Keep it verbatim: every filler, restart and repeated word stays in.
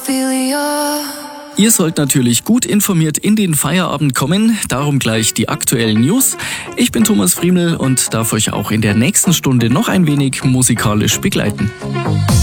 Ophelia. Ihr sollt natürlich gut informiert in den Feierabend kommen, darum gleich die aktuellen News. Ich bin Thomas Friemel und darf euch auch in der nächsten Stunde noch ein wenig musikalisch begleiten.